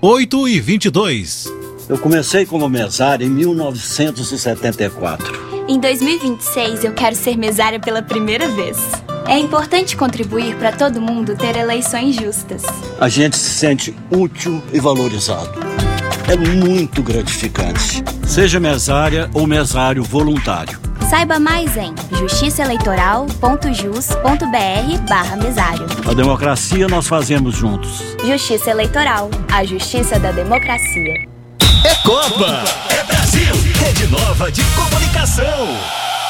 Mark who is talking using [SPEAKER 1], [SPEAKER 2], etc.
[SPEAKER 1] 8h22.
[SPEAKER 2] Eu comecei como mesário em 1974.
[SPEAKER 3] Em 2026, eu quero ser mesária pela primeira vez. É importante contribuir para todo mundo ter eleições justas.
[SPEAKER 2] A gente se sente útil e valorizado. É muito gratificante. Seja mesária ou mesário voluntário.
[SPEAKER 3] Saiba mais em justiçaeleitoral.jus.br/mesário.
[SPEAKER 2] A democracia nós fazemos juntos.
[SPEAKER 3] Justiça Eleitoral, a justiça da democracia.
[SPEAKER 4] É Copa! É Brasil! Rede Nova de Comunicação!